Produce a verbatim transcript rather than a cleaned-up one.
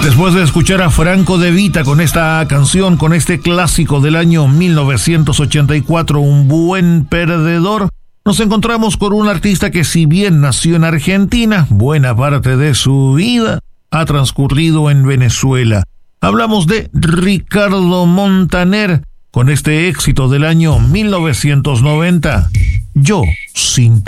Después de escuchar a Franco De Vita con esta canción, con este clásico del año mil novecientos ochenta y cuatro, Un buen perdedor, nos encontramos con un artista que, si bien nació en Argentina, buena parte de su vida ha transcurrido en Venezuela. Hablamos de Ricardo Montaner con este éxito del año mil novecientos noventa, Yo sin ti.